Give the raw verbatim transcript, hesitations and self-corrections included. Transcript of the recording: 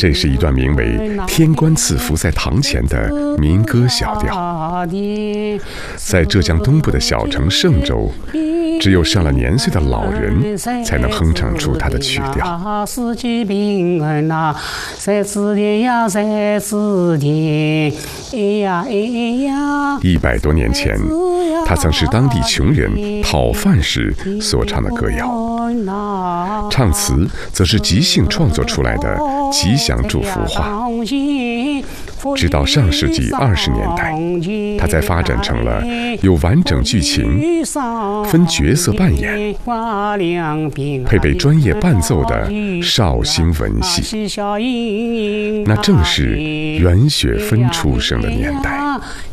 这是一段名为《天官赐福在堂前》的民歌小调。在浙江东部的小城嵊州，只有上了年岁的老人才能哼唱出它的曲调。一百多年前，它曾是当地穷人讨饭时所唱的歌谣，唱词则是即兴创作出来的吉祥祝福话。直到上世纪二十年代，它才发展成了有完整剧情、分角色扮演、配备专业伴奏的绍兴文戏。那正是袁雪芬出生的年代。